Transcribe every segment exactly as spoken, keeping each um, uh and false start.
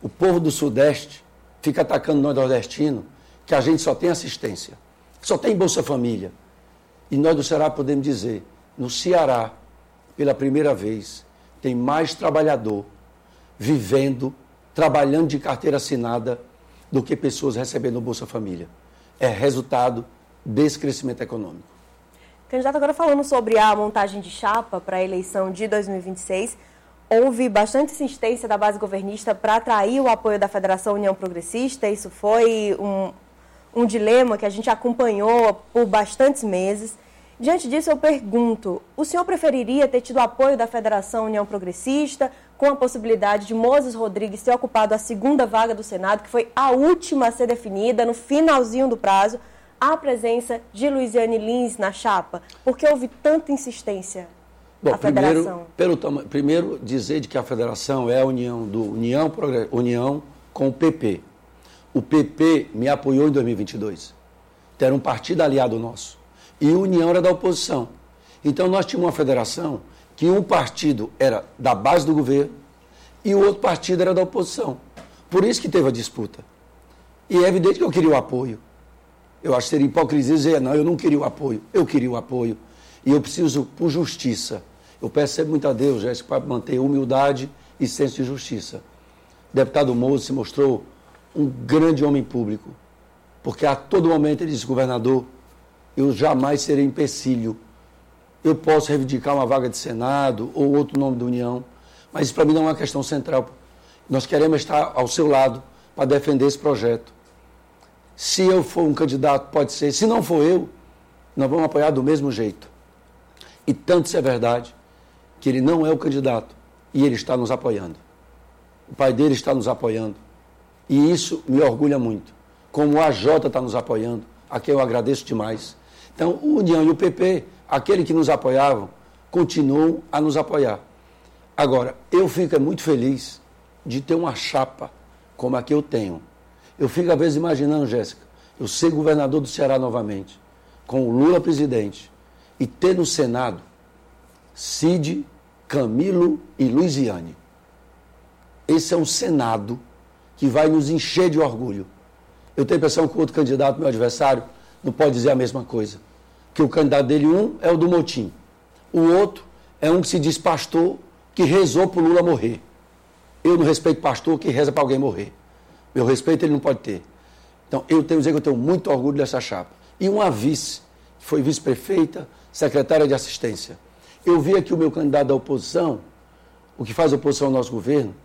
O povo do Sudeste fica atacando nós nordestinos, que a gente só tem assistência, só tem Bolsa Família. E nós do Ceará podemos dizer, no Ceará, pela primeira vez, tem mais trabalhador vivendo, trabalhando de carteira assinada, do que pessoas recebendo Bolsa Família. É resultado desse crescimento econômico. Candidato, agora falando sobre a montagem de chapa para a eleição de dois mil e vinte e seis, houve bastante insistência da base governista para atrair o apoio da Federação União Progressista. Isso foi um, um dilema que a gente acompanhou por bastantes meses. Diante disso, eu pergunto, o senhor preferiria ter tido apoio da Federação União Progressista, com a possibilidade de Moses Rodrigues ter ocupado a segunda vaga do Senado, que foi a última a ser definida, no finalzinho do prazo, a presença de Luiziane Lins na chapa? Por que houve tanta insistência Bom, à Federação? Primeiro, pelo, primeiro, dizer de que a Federação é a união do União, União com o P P. O P P me apoiou em dois mil e vinte e dois. Era um partido aliado nosso. E a União era da oposição. Então, nós tínhamos uma federação que um partido era da base do governo e o outro partido era da oposição. Por isso que teve a disputa. E é evidente que eu queria o apoio. Eu acho que seria hipocrisia dizer, não, eu não queria o apoio. Eu queria o apoio. E eu preciso, por justiça. Eu peço sempre muito a Deus, Jéssica, para manter humildade e senso de justiça. O deputado Moses se mostrou um grande homem público. Porque a todo momento ele disse, governador, eu jamais serei empecilho. Eu posso reivindicar uma vaga de Senado ou outro nome da União, mas isso para mim não é uma questão central. Nós queremos estar ao seu lado para defender esse projeto. Se eu for um candidato, pode ser. Se não for eu, nós vamos apoiar do mesmo jeito. E tanto isso é verdade, que ele não é o candidato e ele está nos apoiando. O pai dele está nos apoiando. E isso me orgulha muito. Como o A J está nos apoiando, a quem eu agradeço demais. Então, o União e o P P, aqueles que nos apoiavam, continuam a nos apoiar. Agora, eu fico muito feliz de ter uma chapa como a que eu tenho. Eu fico, às vezes, imaginando, Jéssica, eu ser governador do Ceará novamente, com o Lula presidente, e ter no Senado Cid, Camilo e Luiziane. Esse é um Senado que vai nos encher de orgulho. Eu tenho a impressão que o outro candidato, meu adversário, não pode dizer a mesma coisa. Que o candidato dele, um, é o do motim. O outro é um que se diz pastor, que rezou para o Lula morrer. Eu não respeito pastor que reza para alguém morrer. Meu respeito ele não pode ter. Então, eu tenho que dizer que eu tenho muito orgulho dessa chapa. E uma vice, que foi vice-prefeita, secretária de assistência. Eu vi aqui o meu candidato da oposição, o que faz oposição ao nosso governo,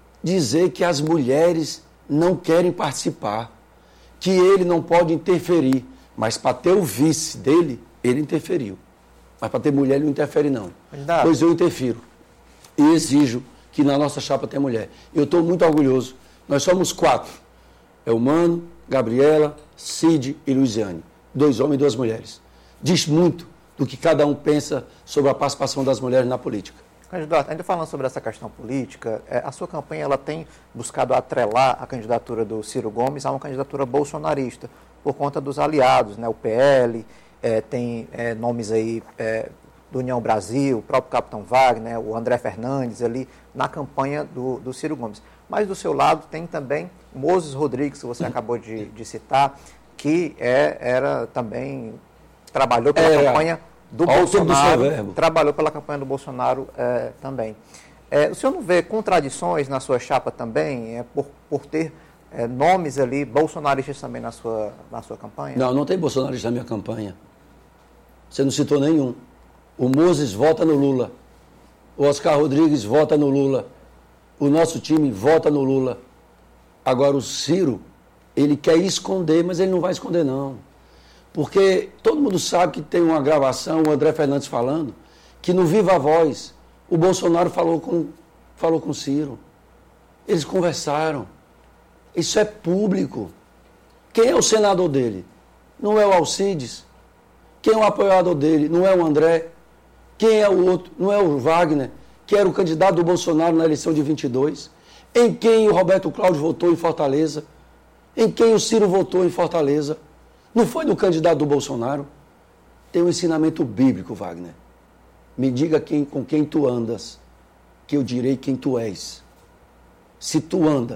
dizer que as mulheres não querem participar, que ele não pode interferir. Mas para ter o vice dele, ele interferiu. Mas para ter mulher, ele não interfere, não. Candidato. Pois eu interfiro. E exijo que na nossa chapa tenha mulher. Eu estou muito orgulhoso. Nós somos quatro. É o Mano, Gabriela, Cid e Luiziane. Dois homens e duas mulheres. Diz muito do que cada um pensa sobre a participação das mulheres na política. Candidato, ainda falando sobre essa questão política, a sua campanha ela tem buscado atrelar a candidatura do Ciro Gomes a uma candidatura bolsonarista, por conta dos aliados, né? O P L, é, tem é, nomes aí é, do União Brasil, o próprio Capitão Wagner, o André Fernandes ali na campanha do, do Ciro Gomes. Mas do seu lado tem também Moses Rodrigues, que você acabou de, de citar, que é, era também, trabalhou pela é, campanha do Bolsonaro, do trabalhou pela campanha do Bolsonaro é, também. É, o senhor não vê contradições na sua chapa também, é, por, por ter é, nomes ali bolsonaristas também na sua, na sua campanha? Não, não tem bolsonarista na minha campanha. Você não citou nenhum. O Moses vota no Lula. O Oscar Rodrigues vota no Lula. O nosso time vota no Lula. Agora o Ciro, ele quer esconder, mas ele não vai esconder não. Porque todo mundo sabe que tem uma gravação, o André Fernandes falando, que no Viva Voz, o Bolsonaro falou com, falou com o Ciro. Eles conversaram. Isso é público. Quem é o senador dele? Não é o Alcides. Quem é o apoiador dele? Não é o André. Quem é o outro? Não é o Wagner, que era o candidato do Bolsonaro na eleição de vinte e dois. Em quem o Roberto Cláudio votou em Fortaleza. Em quem o Ciro votou em Fortaleza. Não foi no candidato do Bolsonaro? Tem um ensinamento bíblico, Wagner. Me diga quem, com quem tu andas, que eu direi quem tu és. Se tu anda